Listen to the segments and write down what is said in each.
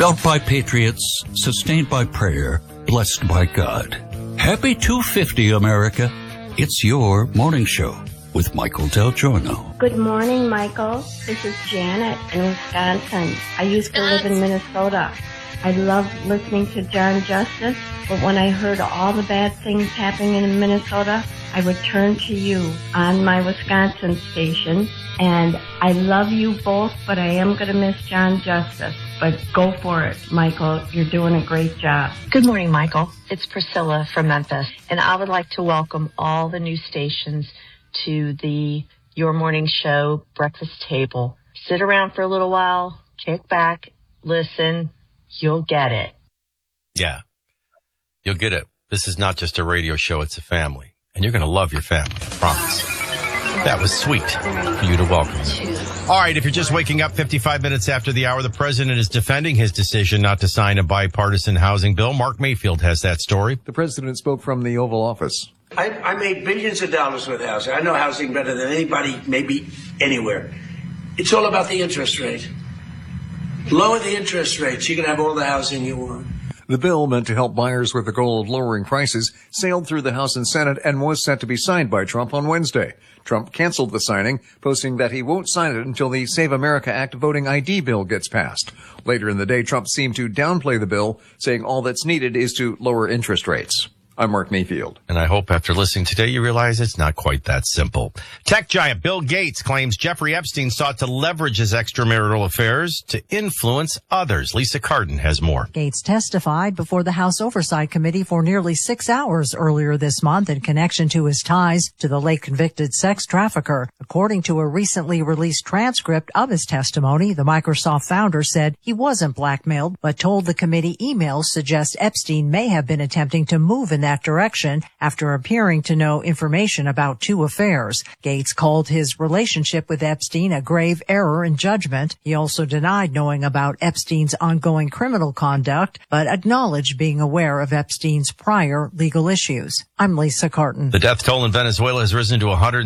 Developed by patriots, sustained by prayer, blessed by God. Happy 250, America. It's your morning show with Michael Del Giorno. Good morning, Michael. This is Janet in Wisconsin. I used to live in Minnesota. I love listening to John Justice, but when I heard all the bad things happening in Minnesota, I would turn to you on my Wisconsin station. And I love you both, but I am going to miss John Justice. But go for it, Michael. You're doing a great job. Good morning, Michael. It's Priscilla from Memphis, and I would like to welcome all the new stations to the Your Morning Show breakfast table. Sit around for a little while, kick back, listen. You'll get it. Yeah, you'll get it. This is not just a radio show, it's a family. And you're going to love your family, I promise. That was sweet for you to welcome them. All right, if you're just waking up 55 minutes after the hour, the president is defending his decision not to sign a bipartisan housing bill. Mark Mayfield has that story. The president spoke from the Oval Office. I made billions of dollars with housing. I know housing better than anybody, maybe anywhere. It's all about the interest rate. Lower the interest rates, you can have all the housing you want. The bill, meant to help buyers with the goal of lowering prices, sailed through the House and Senate and was set to be signed by Trump on Wednesday. Trump canceled the signing, posting that he won't sign it until the Save America Act voting ID bill gets passed. Later in the day, Trump seemed to downplay the bill, saying all that's needed is to lower interest rates. I'm Mark Mayfield. And I hope after listening today you realize it's not quite that simple. Tech giant Bill Gates claims Jeffrey Epstein sought to leverage his extramarital affairs to influence others. Lisa Cardin has more. Gates testified before the House Oversight Committee for nearly 6 hours earlier this month in connection to his ties to the late convicted sex trafficker. According to a recently released transcript of his testimony, the Microsoft founder said he wasn't blackmailed, but told the committee emails suggest Epstein may have been attempting to move in that direction after appearing to know information about two affairs. Gates called his relationship with Epstein a grave error in judgment. He also denied knowing about Epstein's ongoing criminal conduct, but acknowledged being aware of Epstein's prior legal issues. I'm Lisa Carton. The death toll in Venezuela has risen to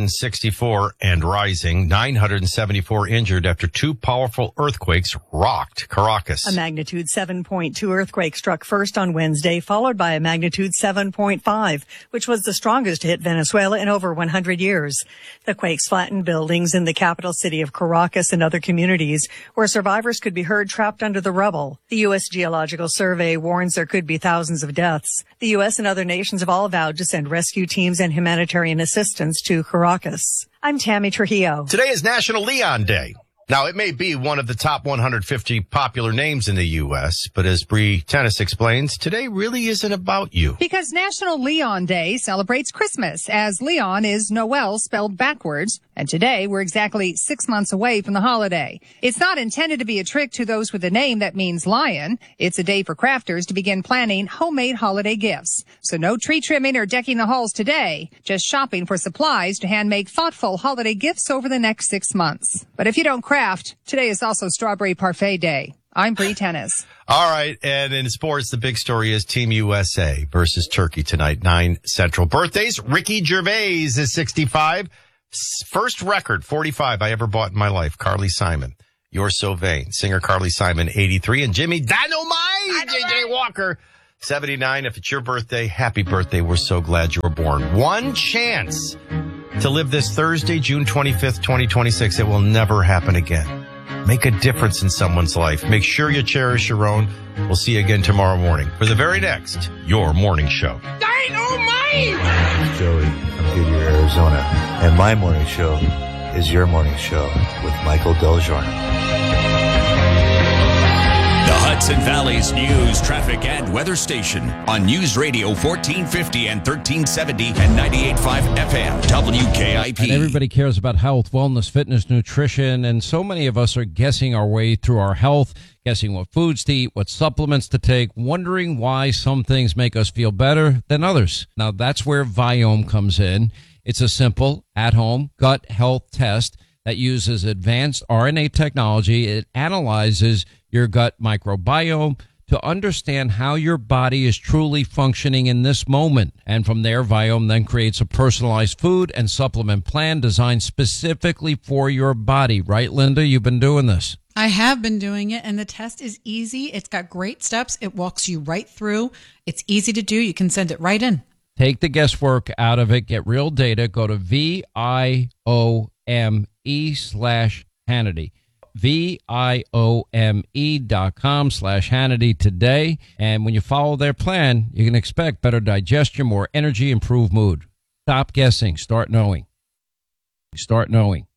164 and rising. 974 injured after two powerful earthquakes rocked Caracas. A magnitude 7.2 earthquake struck first on Wednesday, followed by a magnitude 7.5, which was the strongest to hit Venezuela in over 100 years. The quakes flattened buildings in the capital city of Caracas and other communities where survivors could be heard trapped under the rubble. The U.S. Geological Survey warns there could be thousands of deaths. The U.S. and other nations have all vowed to send rescue teams and humanitarian assistance to Caracas. I'm Tammy Trujillo. Today is National Leon Day. Now, it may be one of the top 150 popular names in the U.S., but as Bree Tennis explains, today really isn't about you. Because National Leon Day celebrates Christmas, as Leon is Noel spelled backwards, and today we're exactly 6 months away from the holiday. It's not intended to be a trick to those with a name that means lion. It's a day for crafters to begin planning homemade holiday gifts. So no tree trimming or decking the halls today, just shopping for supplies to hand-make thoughtful holiday gifts over the next 6 months. But if you don't craft, today is also Strawberry Parfait Day. I'm Bree Tennis. All right, and in sports, the big story is Team USA versus Turkey tonight, 9 Central. Birthdays, Ricky Gervais is 65. First record, 45 I ever bought in my life, Carly Simon. You're So Vain. Singer Carly Simon, 83. And Jimmy Dynamite, J.J. Walker, 79. If it's your birthday, happy birthday. We're so glad you were born. One chance to live this Thursday, June 25th, 2026. It will never happen again. Make a difference in someone's life. Make sure you cherish your own. We'll see you again tomorrow morning for the very next Your Morning Show. Dynamite! I'm Joey from Goodyear, Arizona, and my morning show is Your Morning Show with Michael Del Giorno. The Hudson Valley's news, traffic, and weather station on News Radio 1450 and 1370 and 98.5 FM WKIP. And everybody cares about health, wellness, fitness, nutrition, and so many of us are guessing our way through our health, guessing what foods to eat, what supplements to take, wondering why some things make us feel better than others. Now, that's where Viome comes in. It's a simple, at-home gut health test that uses advanced RNA technology. It analyzes your gut microbiome to understand how your body is truly functioning in this moment. And from there, Viome then creates a personalized food and supplement plan designed specifically for your body. Right, Linda? You've been doing this. I have been doing it, and the test is easy. It's got great steps. It walks you right through. It's easy to do. You can send it right in. Take the guesswork out of it. Get real data. Go to VIOME/Hannity. VIOME.com/Hannity today. And when you follow their plan, you can expect better digestion, more energy, improved mood. Stop guessing. Start knowing. Start knowing.